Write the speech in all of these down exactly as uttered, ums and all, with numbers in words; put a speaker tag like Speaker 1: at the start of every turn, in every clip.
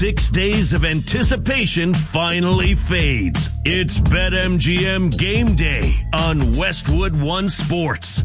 Speaker 1: Six days of anticipation finally fades. It's BetMGM Game Day on Westwood One Sports.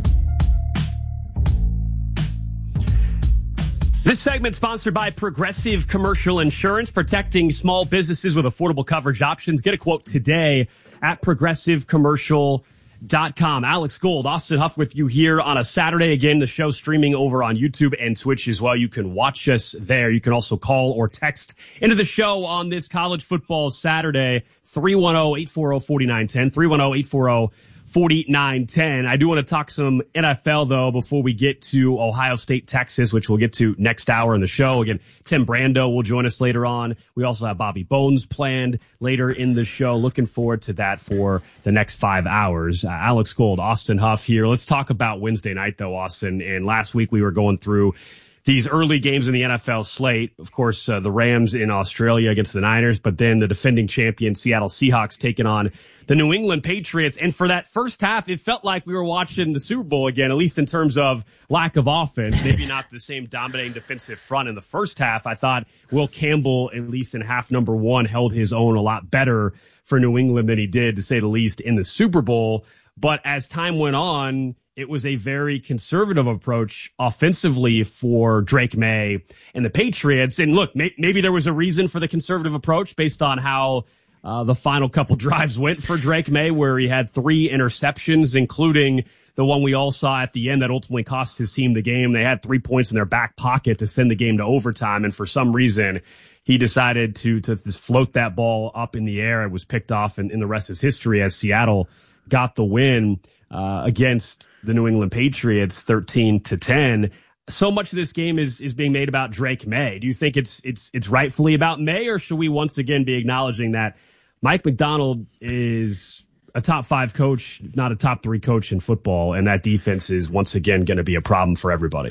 Speaker 2: This segment sponsored by Progressive Commercial Insurance, protecting small businesses with affordable coverage options. Get a quote today at progressive commercial dot com. Alex Gold, Austin Huff with you here on a Saturday. Again, the show streaming over on YouTube and Twitch as well. You can watch us there. You can also call or text into the show on this college football Saturday, three one zero, eight four zero, four nine one zero, three one zero, eight four zero, four nine one zero. I do want to talk some N F L, though, before we get to Ohio State, Texas, which we'll get to next hour in the show. Again, Tim Brando will join us later on. We also have Bobby Bones planned later in the show. Looking forward to that for the next five hours. Uh, Alex Gold, Austin Huff here. Let's talk about Wednesday night, though, Austin. And last week we were going through these early games in the N F L slate. Of course, uh, the Rams in Australia against the Niners, but then the defending champion Seattle Seahawks taking on the New England Patriots. And for that first half, it felt like we were watching the Super Bowl again, at least in terms of lack of offense. Maybe not the same dominating defensive front in the first half. I thought Will Campbell, at least in half number one, held his own a lot better for New England than he did, to say the least, in the Super Bowl. But as time went on, it was a very conservative approach offensively for Drake May and the Patriots. And look, may- maybe there was a reason for the conservative approach based on how Uh, the final couple drives went for Drake May, where he had three interceptions, including the one we all saw at the end that ultimately cost his team the game. They had three points in their back pocket to send the game to overtime, and for some reason, he decided to to just float that ball up in the air. It was picked off, and, and the rest is history as Seattle got the win uh, against the New England Patriots, thirteen to ten. So much of this game is is being made about Drake May. Do you think it's it's it's rightfully about May, or should we once again be acknowledging that Mike Macdonald is a top five coach, if not a top three coach in football, and that defense is once again going to be a problem for everybody?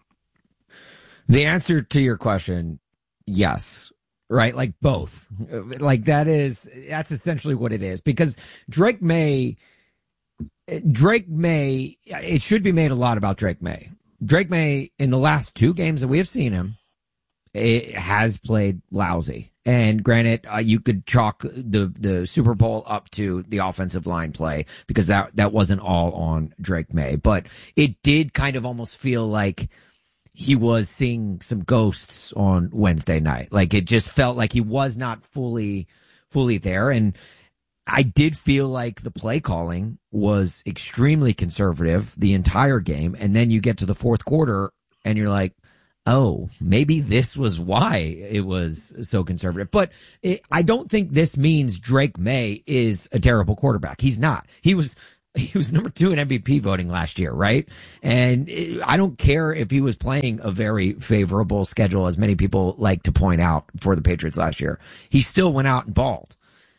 Speaker 3: The answer to your question, yes, right? Like both. Like that is, that's essentially what it is, because Drake May, Drake May, it should be made a lot about Drake May. Drake May, in the last two games that we have seen him, it has played lousy. And granted, uh, you could chalk the, the Super Bowl up to the offensive line play, because that, that wasn't all on Drake May, but it did kind of almost feel like he was seeing some ghosts on Wednesday night. Like it just felt like he was not fully, fully there. And I did feel like the play calling was extremely conservative the entire game. And then you get to the fourth quarter and you're like, oh, maybe this was why it was so conservative. But it, I don't think this means Drake May is a terrible quarterback. He's not. He was he was number two in M V P voting last year, right? And it, I don't care if he was playing a very favorable schedule, as many people like to point out, for the Patriots last year. He still went out and balled.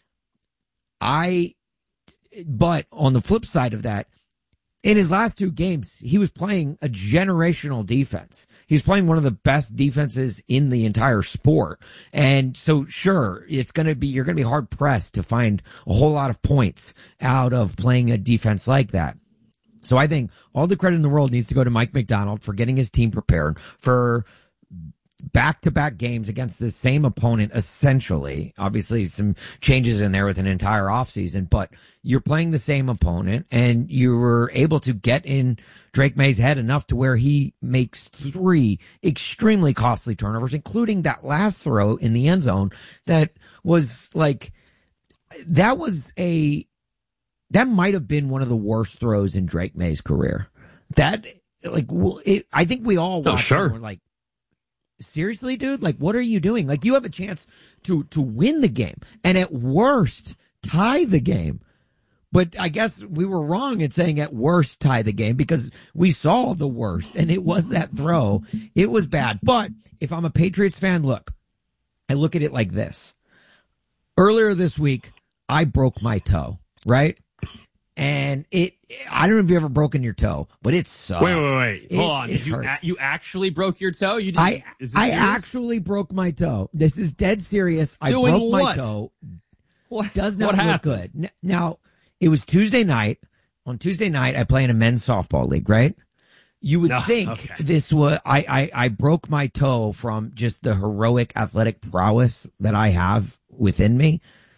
Speaker 3: I, but on the flip side of that, in his last two games, he was playing a generational defense. He was playing one of the best defenses in the entire sport. And so, sure, it's going to be, you're going to be hard pressed to find a whole lot of points out of playing a defense like that. So I think all the credit in the world needs to go to Mike Macdonald for getting his team prepared for back-to-back games against the same opponent, essentially. Obviously, some changes in there with an entire offseason, but you're playing the same opponent, and you were able to get in Drake May's head enough to where he makes three extremely costly turnovers, including that last throw in the end zone that was like, that was a, that might have been one of the worst throws in Drake May's career. That, like, it, I think we all watched
Speaker 2: oh, sure.
Speaker 3: it and were like, seriously, dude? Like, what are you doing? Like, you have a chance to, to win the game and at worst tie the game. But I guess we were wrong in saying at worst tie the game, because we saw the worst, and it was that throw. It was bad. But if I'm a Patriots fan, look, I look at it like this. Earlier this week, I broke my toe, right? And it, I don't know if you've ever broken your toe, but it sucks.
Speaker 2: Wait, wait, wait.
Speaker 3: It,
Speaker 2: Hold on. Did you, a, you actually broke your toe? You just,
Speaker 3: I,
Speaker 2: is
Speaker 3: I
Speaker 2: serious?
Speaker 3: actually broke my toe. This is dead serious. I
Speaker 2: Doing
Speaker 3: broke my
Speaker 2: what?
Speaker 3: toe.
Speaker 2: What?
Speaker 3: Does not
Speaker 2: what
Speaker 3: look
Speaker 2: happened?
Speaker 3: good. Now, it was Tuesday night. On Tuesday night, I play in a men's softball league, right? You would
Speaker 2: No,
Speaker 3: think
Speaker 2: okay.
Speaker 3: this was, I, I, I broke my toe from just the heroic athletic prowess that I have within me.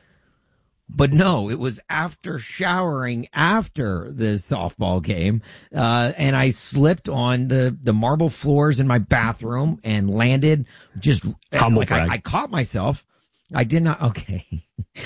Speaker 3: But no, it was after showering after the softball game. Uh, and I slipped on the, the marble floors in my bathroom and landed just
Speaker 2: Humble
Speaker 3: like I, I caught myself. I did not. Okay.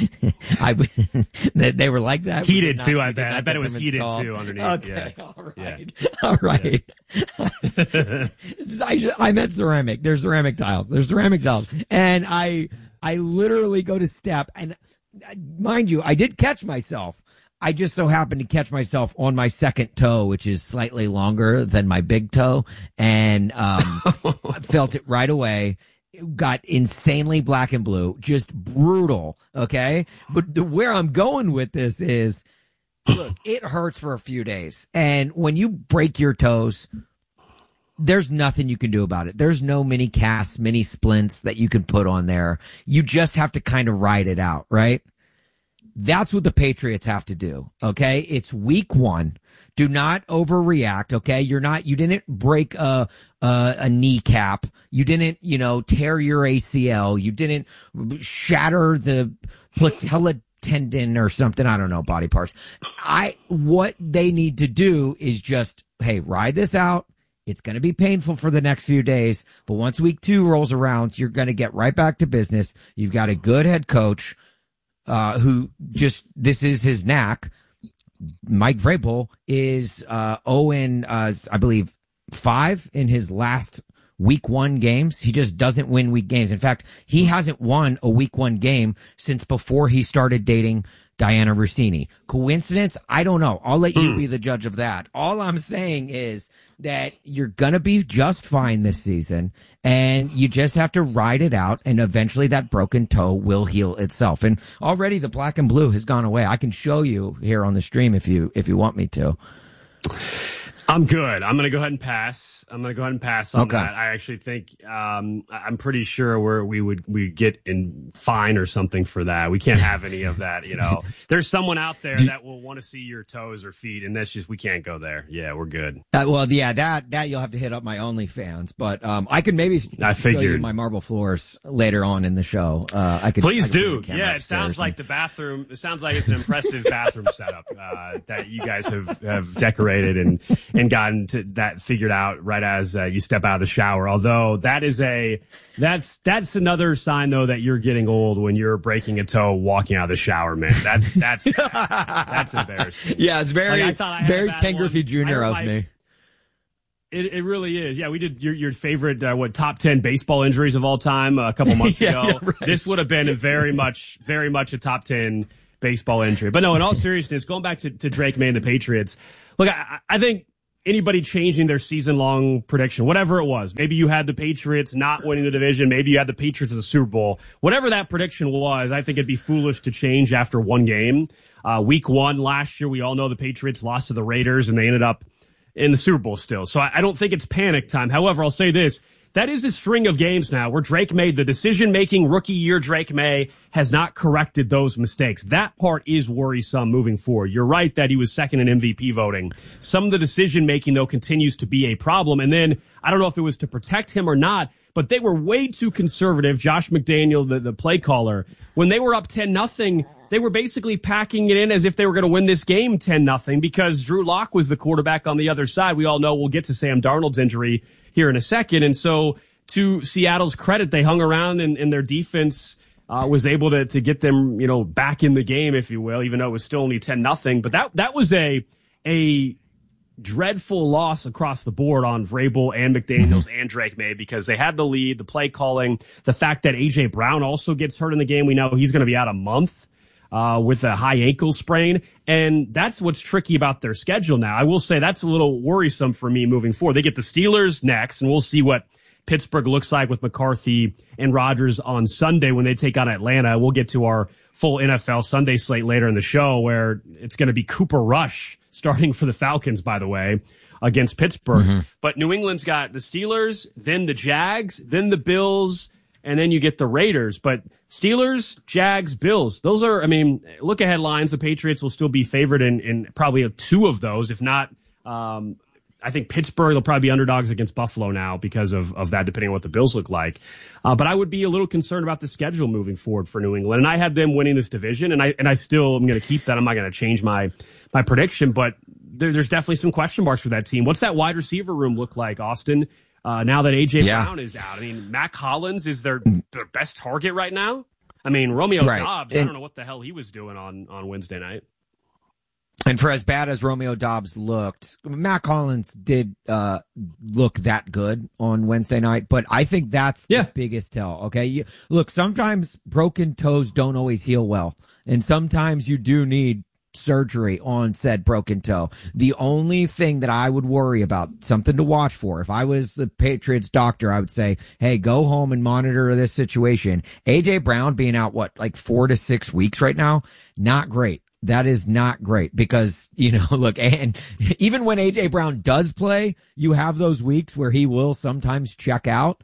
Speaker 3: I they were like that.
Speaker 2: Heated
Speaker 3: not,
Speaker 2: too, I bet. I bet it was heated
Speaker 3: installed.
Speaker 2: too underneath.
Speaker 3: Okay.
Speaker 2: Yeah.
Speaker 3: All right.
Speaker 2: Yeah.
Speaker 3: All right. Yeah. I, I meant ceramic. There's ceramic tiles. There's ceramic tiles. And I, I literally go to step, and mind you, I did catch myself. I just so happened to catch myself on my second toe, which is slightly longer than my big toe, and um, I felt it right away. It got insanely black and blue, just brutal. Okay, but the, where I'm going with this is, look, it hurts for a few days, and when you break your toes, there's nothing you can do about it. There's no mini casts, mini splints that you can put on there. You just have to kind of ride it out, right? That's what the Patriots have to do. Okay. It's week one. Do not overreact. Okay. You're not, you didn't break a, a, a kneecap. You didn't, you know, tear your A C L. You didn't shatter the patella tendon or something. I don't know, body parts. I, what they need to do is just, hey, ride this out. It's going to be painful for the next few days, but once week two rolls around, you're going to get right back to business. You've got a good head coach, uh, who just, this is his knack. Mike Vrabel is, uh, oh and, uh, I believe five in his last week one games. He just doesn't win week games. In fact, he hasn't won a week one game since before he started dating Diana Rossini. Coincidence? I don't know. I'll let you be the judge of that. All I'm saying is that you're going to be just fine this season, and you just have to ride it out, and eventually that broken toe will heal itself. And already the black and blue has gone away. I can show you here on the stream if you if you want me to.
Speaker 2: I'm good. I'm going to go ahead and pass. I'm going to go ahead and pass on
Speaker 3: Okay.
Speaker 2: that. I actually think um, I'm pretty sure where we would we get in fine or something for that. We can't have any of that. You know, there's someone out there that will want to see your toes or feet, and that's just we can't go there. Yeah, we're good.
Speaker 3: Uh, well, yeah, that that you'll have to hit up my OnlyFans, but um, I can maybe
Speaker 2: I
Speaker 3: show you
Speaker 2: figured.
Speaker 3: my marble floors later on in the show. Uh, I could
Speaker 2: Please
Speaker 3: I could bring
Speaker 2: do.
Speaker 3: the camera
Speaker 2: Yeah, it
Speaker 3: upstairs
Speaker 2: sounds
Speaker 3: and-
Speaker 2: like the bathroom. It sounds like it's an impressive bathroom setup uh, that you guys have, have decorated and and gotten to that figured out right as uh, you step out of the shower. Although that is a that's that's another sign though that you're getting old when you're breaking a toe walking out of the shower, man. That's that's that's embarrassing.
Speaker 3: Yeah, it's very
Speaker 2: Like, I thought I had
Speaker 3: very
Speaker 2: that
Speaker 3: Ken Griffey
Speaker 2: one.
Speaker 3: Junior
Speaker 2: I
Speaker 3: of
Speaker 2: like-
Speaker 3: me.
Speaker 2: It it really is. Yeah, we did your your favorite uh, what top ten baseball injuries of all time uh, a couple months
Speaker 3: Yeah,
Speaker 2: ago.
Speaker 3: yeah, right.
Speaker 2: This would have been a very much very much a top ten baseball injury. But no, in all seriousness, going back to, to Drake May and the Patriots, look, I, I think anybody changing their season long prediction, whatever it was, maybe you had the Patriots not winning the division, maybe you had the Patriots as a Super Bowl, whatever that prediction was, I think it'd be foolish to change after one game. Uh, week one last year, we all know the Patriots lost to the Raiders and they ended up in the Super Bowl still. So I, I don't think it's panic time. However, I'll say this. That is a string of games now where Drake May, the decision-making rookie year Drake May, has not corrected those mistakes. That part is worrisome moving forward. You're right that he was second in M V P voting. Some of the decision-making, though, continues to be a problem. And then, I don't know if it was to protect him or not, but they were way too conservative. Josh McDaniel, the, the play caller, when they were up ten nothing, they were basically packing it in as if they were going to win this game ten nothing because Drew Lock was the quarterback on the other side. We all know we'll get to Sam Darnold's injury here in a second. And so to Seattle's credit, they hung around and, and their defense uh, was able to, to get them, you know, back in the game, if you will, even though it was still only ten nothing. But that, that was a, a dreadful loss across the board on Vrabel and McDaniels and Drake May because they had the lead, the play calling, the fact that A J Brown also gets hurt in the game. We know he's going to be out a month. Uh, with a high ankle sprain. And that's what's tricky about their schedule now. I will say that's a little worrisome for me moving forward. They get the Steelers next, and we'll see what Pittsburgh looks like with McCarthy and Rodgers on Sunday when they take on Atlanta. We'll get to our full N F L Sunday slate later in the show where it's going to be Cooper Rush starting for the Falcons, by the way, against Pittsburgh. Mm-hmm. But New England's got the Steelers, then the Jags, then the Bills, and then you get the Raiders. But Steelers, Jags, Bills, those are, I mean, look ahead lines. The Patriots will still be favored in, in probably two of those, if not um, I think Pittsburgh, they'll probably be underdogs against Buffalo now because of, of that, depending on what the Bills look like. Uh, but I would be a little concerned about the schedule moving forward for New England. And I had them winning this division, and I and I still am going to keep that. I'm not going to change my my prediction, but there, there's definitely some question marks for that team. What's that wide receiver room look like, Austin, uh, now that A J yeah. Brown is out? I mean, Mac Hollins is their, their best target right now? I mean, Romeo right. Dobbs, and I don't know what the hell he was doing on, on Wednesday night.
Speaker 3: And for as bad as Romeo Dobbs looked, Mac Hollins did uh, look that good on Wednesday night, but I think that's yeah. the biggest tell, okay? You, look, sometimes broken toes don't always heal well, and sometimes you do need surgery on said broken toe. The only thing that I would worry about, something to watch for, if I was the Patriots doctor, I would say, hey, go home and monitor this situation. A J Brown being out, what, like four to six weeks right now? Not great. That is not great because, you know, look, and even when A J Brown does play, you have those weeks where he will sometimes check out.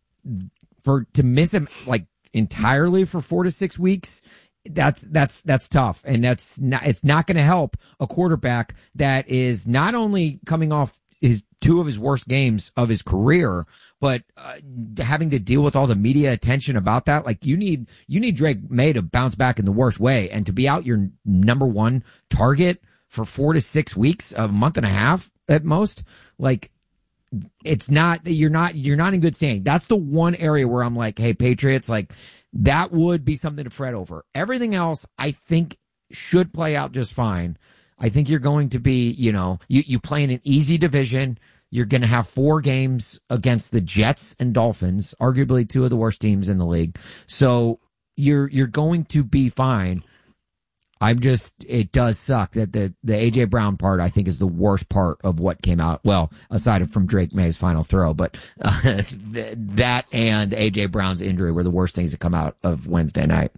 Speaker 3: For to miss him like entirely for four to six weeks, that's that's that's tough, and that's not, it's not going to help a quarterback that is not only coming off his two of his worst games of his career, but uh, having to deal with all the media attention about that. Like you need, you need Drake May to bounce back in the worst way, and to be out your number one target for four to six weeks, a month and a half at most. Like it's not, you're not, you're not in good standing. That's the one area where I'm like, hey, Patriots, like that would be something to fret over. Everything else, I think should play out just fine. I think you're going to be, you know, you, you play in an easy division. You're going to have four games against the Jets and Dolphins, arguably two of the worst teams in the league. So you're you're going to be fine. I'm just, it does suck that the, the A J Brown part, I think, is the worst part of what came out. Well, aside from Drake May's final throw, but uh, th- that and A J Brown's injury were the worst things that come out of Wednesday night.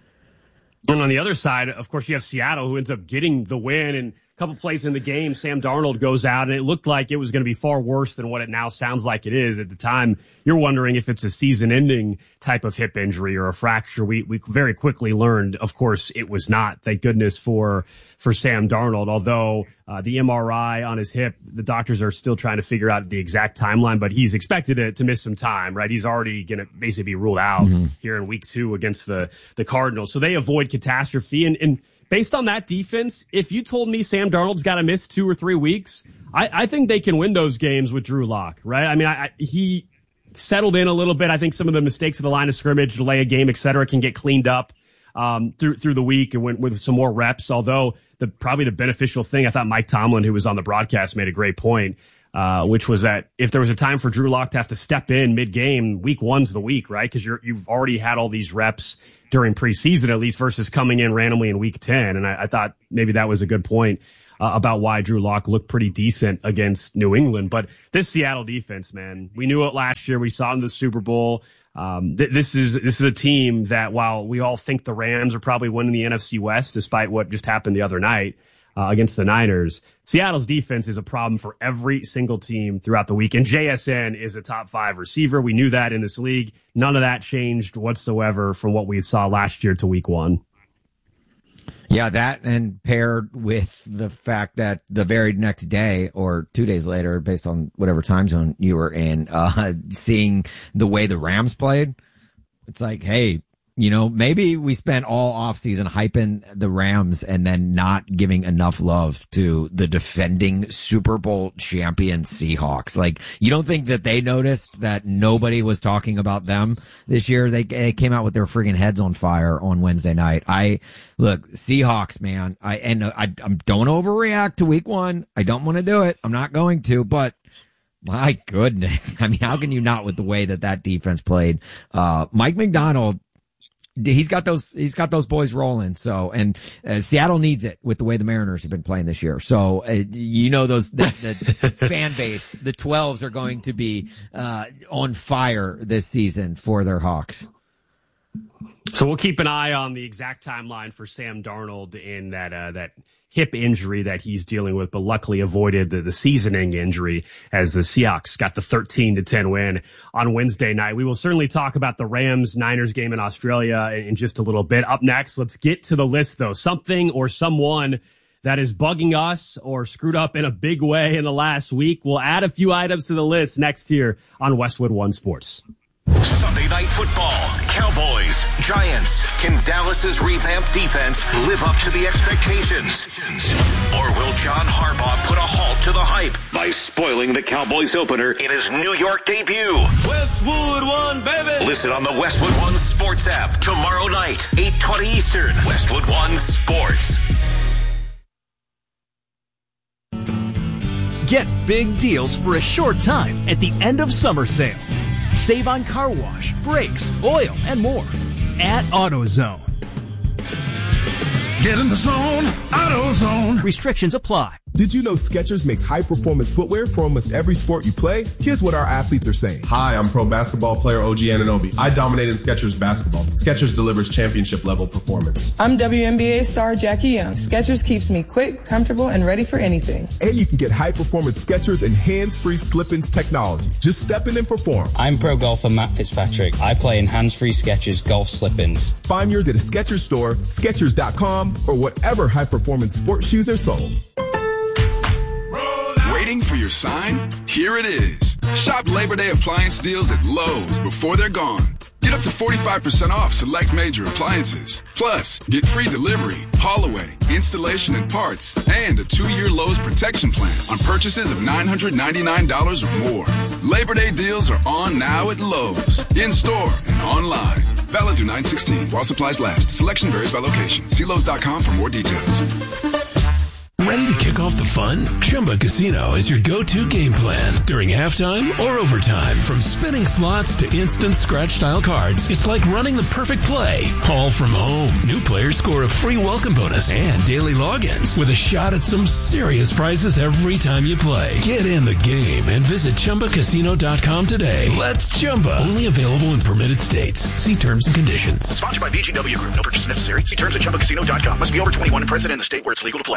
Speaker 2: And on the other side, of course, you have Seattle, who ends up getting the win. And a couple plays in the game, Sam Darnold goes out, and it looked like it was going to be far worse than what it now sounds like it is. At the time, you're wondering if it's a season-ending type of hip injury or a fracture. We we very quickly learned, of course, it was not. Thank goodness for for Sam Darnold. Although uh, the M R I on his hip, the doctors are still trying to figure out the exact timeline, but he's expected to, to miss some time, right? He's already going to basically be ruled out mm-hmm. here in week two against the the Cardinals. So they avoid catastrophe. And, and based on that defense, if you told me Sam Darnold's got to miss two or three weeks, I, I think they can win those games with Drew Lock, right? I mean, I, I, he settled in a little bit. I think some of the mistakes of the line of scrimmage, delay a game, et cetera, can get cleaned up um, through through the week and went with some more reps. Although the probably the beneficial thing, I thought Mike Tomlin, who was on the broadcast, made a great point, uh, which was that if there was a time for Drew Lock to have to step in mid-game, week one's the week, right? Because you're you've already had all these reps during preseason, at least, versus coming in randomly in week ten. And I, I thought maybe that was a good point uh, about why Drew Lock looked pretty decent against New England. But this Seattle defense, man, we knew it last year. We saw it in the Super Bowl. Um, th- this is this is a team that, while we all think the Rams are probably winning the N F C West, despite what just happened the other night uh, against the Niners, Seattle's defense is a problem for every single team throughout the week. And J S N is a top five receiver. We knew that in this league. None of that changed whatsoever from what we saw last year to week one.
Speaker 3: Yeah, that, and paired with the fact that the very next day or two days later, based on whatever time zone you were in, uh, seeing the way the Rams played, it's like, hey, you know, maybe we spent all offseason hyping the Rams and then not giving enough love to the defending Super Bowl champion Seahawks. Like, you don't think that they noticed that nobody was talking about them this year? They, they came out with their friggin' heads on fire on Wednesday night. I, look, Seahawks, man, I, and I, I don't overreact to week one. I don't want to do it. I'm not going to, but my goodness. I mean, how can you not with the way that that defense played? Uh, Mike McDonald, He's got those, he's got those boys rolling. So, and uh, Seattle needs it with the way the Mariners have been playing this year. So, uh, you know, those, the, the fan base, the twelves are going to be, uh, on fire this season for their Hawks.
Speaker 2: So we'll keep an eye on the exact timeline for Sam Darnold in that, uh, that hip injury that he's dealing with, but luckily avoided the, the seasoning injury as the Seahawks got the thirteen to ten win on Wednesday night. We will certainly talk about the Rams-Niners game in Australia in, in just a little bit. Up next, let's get to the list, though. Something or someone that is bugging us or screwed up in a big way in the last week. We'll add a few items to the list next here on Westwood One Sports.
Speaker 4: Sunday Night Football, Cowboys, Giants. Can Dallas's revamped defense live up to the expectations? Or will John Harbaugh put a halt to the hype by spoiling the Cowboys opener in his New York debut?
Speaker 1: Westwood One, baby!
Speaker 4: Listen on the Westwood One Sports app tomorrow night, eight twenty Eastern. Westwood One Sports.
Speaker 5: Get big deals for a short time at the end of summer sale. Save on car wash, brakes, oil, and more at AutoZone.
Speaker 6: Get in the zone, AutoZone.
Speaker 5: Restrictions apply.
Speaker 7: Did you know Skechers makes high-performance footwear for almost every sport you play? Here's what our athletes are saying. Hi, I'm pro basketball player O G Anunoby. I dominate in Skechers basketball. Skechers delivers championship-level performance.
Speaker 8: I'm W N B A star Jackie Young. Skechers keeps me quick, comfortable, and ready for anything.
Speaker 7: And you can get high-performance Skechers and hands-free slip-ins technology. Just step in and perform.
Speaker 9: I'm pro golfer Matt Fitzpatrick. I play in hands-free Skechers golf slip-ins.
Speaker 7: Find yours at a Skechers store, Skechers dot com, or whatever high-performance sports shoes are sold.
Speaker 6: Waiting for your sign? Here it is. Shop Labor Day appliance deals at Lowe's before they're gone. Get up to forty-five percent off select major appliances. Plus, get free delivery, haul away, installation and parts, and a two-year Lowe's protection plan on purchases of nine hundred ninety-nine dollars or more. Labor Day deals are on now at Lowe's, in-store and online. Valid through nine sixteen while supplies last. Selection varies by location. See Lowe's dot com for more details.
Speaker 1: Ready to kick off the fun? Chumba Casino is your go-to game plan during halftime or overtime. From spinning slots to instant scratch-style cards, it's like running the perfect play, all from home. New players score a free welcome bonus and daily logins with a shot at some serious prizes every time you play. Get in the game and visit Chumba Casino dot com today. Let's Chumba. Only available in permitted states. See terms and conditions.
Speaker 4: Sponsored by V G W Group. No purchase necessary. See terms at Chumba Casino dot com. Must be over twenty-one and present in the state where it's legal to play.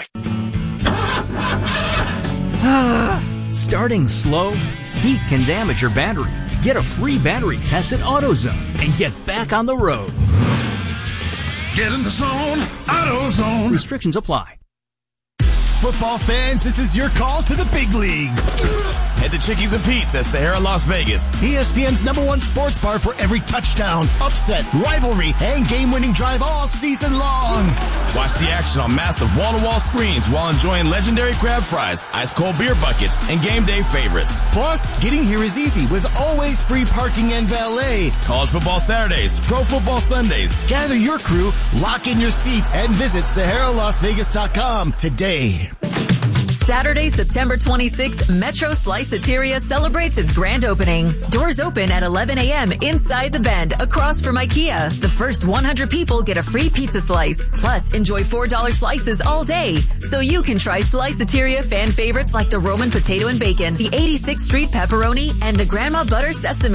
Speaker 5: Starting slow? Heat can damage your battery. Get a free battery test at AutoZone and get back on the road.
Speaker 6: Get in the zone, AutoZone.
Speaker 5: Restrictions apply.
Speaker 10: Football fans, this is your call to the big leagues.
Speaker 11: Head to Chickies and Pete's at Sahara, Las Vegas.
Speaker 10: E S P N's number one sports bar for every touchdown, upset, rivalry, and game-winning drive all season long.
Speaker 11: Watch the action on massive wall-to-wall screens while enjoying legendary crab fries, ice-cold beer buckets, and game day favorites.
Speaker 10: Plus, getting here is easy with always free parking and valet.
Speaker 11: College football Saturdays, pro football Sundays.
Speaker 10: Gather your crew, lock in your seats, and visit Sahara Las Vegas dot com today.
Speaker 12: Saturday, September twenty-sixth, Metro Sliceateria celebrates its grand opening. Doors open at eleven a.m. inside the Bend, across from IKEA. The first one hundred people get a free pizza slice. Plus, enjoy four dollar slices all day. So you can try Sliceateria fan favorites like the Roman potato and bacon, the eighty-sixth Street pepperoni, and the Grandma Butter Sesame.